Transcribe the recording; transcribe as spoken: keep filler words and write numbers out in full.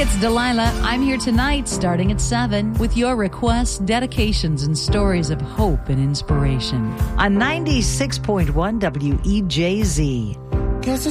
it's Delilah. I'm here tonight starting at seven with your requests, dedications, and stories of hope and inspiration on ninety-six point one W E J Z. Guess